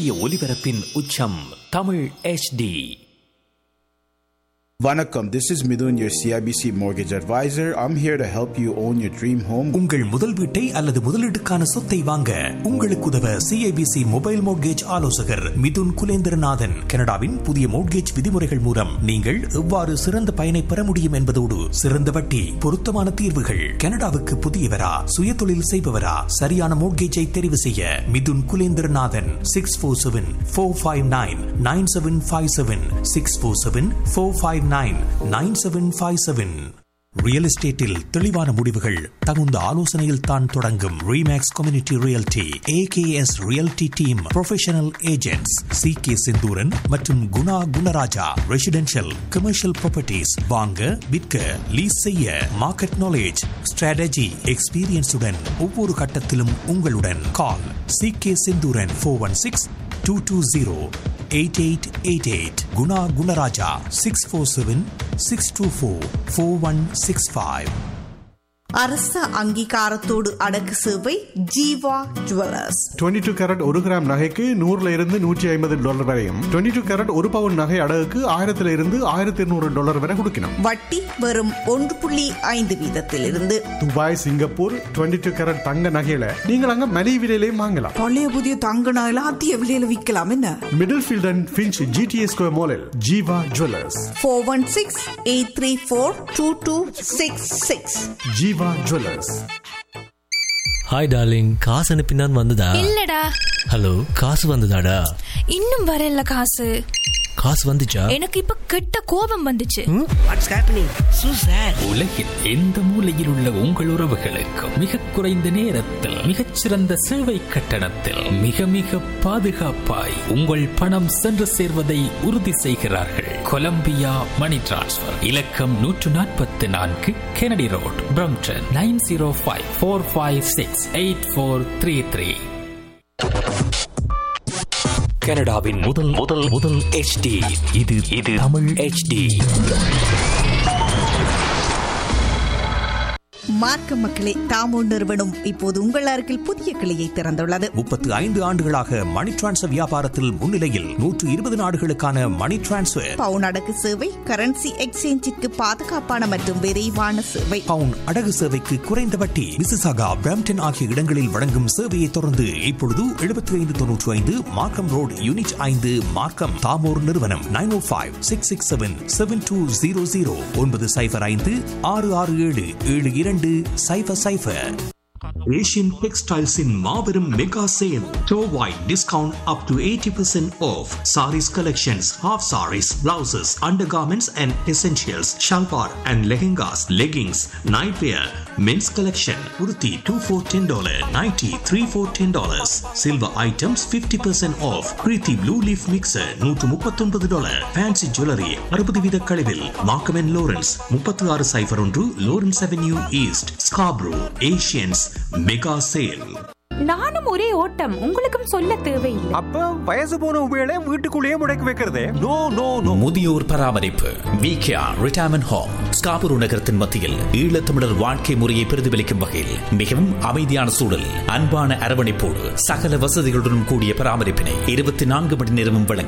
இந்திய ஒலிபரப்பின் உச்சம் Tamil HD. Vanakkam, this is Midun, your CIBC mortgage advisor. I'm here to help you own your dream home. உங்கள் முதல் வீட்டை அல்லது முதலீட்டுக்கான சொத்தை வாங்க உங்களுக்கு உதவ CIBC மொபைல் மோட்கேஜ் ஆலோசகர் மிதுன் குலேந்திரநாதன். கனடாவின் புதிய மோட்கேஜ் விதிமுறைகள் மூலம் நீங்கள் எவ்வாறு சிறந்த பயனை பெற முடியும் என்பதோடு சிறந்த வட்டி, பொருத்தமான தீர்வுகள். கனடாவுக்கு புதியவரா, சுயதொழில் செய்பவரா, சரியான மோட்கேஜை தெரிவு செய்ய மிதுன் குலேந்திரநாதன் 647-459-9757 647-459-9757. ரியல் எஸ்டேட்டில் தெளிவான முடிவுகள் தகுந்த ஆலோசனையில் தான் தொடங்கும். Remakes community realty, AKS realty team professional agents CK Senthuran மற்றும் Guna Gunaraja. Residential, commercial properties வாங்க, விற்க, லீஸ் செய்ய, மார்க்கெட் நாலேஜ், ஸ்ட்ராட்டஜி, எக்ஸ்பீரியன்ஸுடன் ஒவ்வொரு கட்டத்திலும் உங்களுடன். கால் CK செந்தூரன் 416-220-8888. குணா குணராஜா 647-624-4165. அரச அங்கீகாரத்தோடு அடக்கு சேவை ஜீவா ஜுவல்லர்ஸ். 22 கேரட் 1 கிராம் நகைக்கு 100 இருந்து $150 வரையும், 22 கேரட் 1 பவுன் நகை அடகுக்கு 1000 இருந்து $1200 வரை கொடுக்கணும். வட்டி வெறும் 1.5% துபாய், சிங்கப்பூர் 22 கேரட் தங்க நகையில நீங்கள் அங்க மலிவு விலையிலையும் வாங்கலாம். பழைய புதிய தங்க நகையில அதிக விலையில விற்கலாம். என்ன middle field and Finch GTA square மாலில் Jeeva jewellers. 416-834-2266. Jeeva jewellers. Hi darling, காசு அனுப்பினான் வந்ததா? இல்லடா. ஹலோ, காசு வந்ததாடா? இன்னும் வரல. காசு வந்துச்சா? எனக்கு இப்ப கெட்ட கோபம் வந்துச்சு. What's happening so chat. உலகில் எந்த மூலையில் உள்ள உங்கள் உறவுகளுக்கு மிக குறைந்த நேரத்தில் மிகச்சிறந்த சேவை கட்டணத்தில் மிக மிக பாதுகாப்பாய் உங்கள் பணம் சென்று சேர்வதை உறுதி செய்கிறார்கள். கொலம்பியா மணி டிரான்ஸ்ஃபர். இலக்கம் 144 கெனடி ரோட், பிரம்டன் 905-456-8433. கனடாவின் முதல் HD. இது தமிழ் HD. மார்க்க மக்களே, தாமோ நிறுவனம் இப்போது உங்கள் அருகில் புதிய கிளையை திறந்துள்ளது. 35 ஆண்டுகளாக மணி டிரான்ஸ்ஃபர் வியாபாரத்தில் முன்னிலையில் 120 நாடுகளுக்கான மணி டிரான்ஸ்ஃபர். பவுன் அடகு சேவை, கரன்சி எக்ஸ்சேஞ்சிற்கு பாதுகாப்பான மற்றும் விரைவான சேவை. பவுன் அடகு சேவைக்கு குறைந்த வட்டி. மிசிசாகா, பிரம்டன் ஆகிய இடங்களில் வழங்கும் சேவையை தொடர்ந்து இப்பொழுது 7595 மார்க்கம் ரோட், யூனிட் 5, மார்க்கம். தாமோர் நிறுவனம் 905-667-7200 905-667-7200. ஏஷியன் டெக்ஸ்டைல்ஸின் மாபெரும் mega sale. டோவாய் discount up to 80% of. Saris collections, half saris, blouses, undergarments and essentials, salwar and lehengas, leggings, night wear, men's collection, kurti 2 for $10, nightie 3 for $10. Silver items 50% of. Preethi blue leaf mixer $139. Fancy jewellery 60% கழிவில். Markham and Lawrence 3601 Lawrence avenue east, Scarborough. Asians mega sale. நானும் ஒரே ஓட்டம், உங்களுக்கும் சொல்ல தேவையில்லை. அப்ப வயசு போன உபயோக வீட்டுக்குள்ளேயே முடக்கி வைக்கிறதே. No no no. முதியோர் பராமரிப்பு விகேஆர் ரிட்டையர்மெண்ட் ஹோம், ஸ்காபுரு நகரத்தின் மத்தியில் ஈழத்தமிழர் வாழ்க்கை முறையை பிரதிபலிக்கும் வகையில் மிகவும் அமைதியான சூழல், அன்பான அரவணைப்போடு சகல வசதிகளுடன் கூடிய பராமரிப்பினை 24 மணி நேரமும் வழங்கும்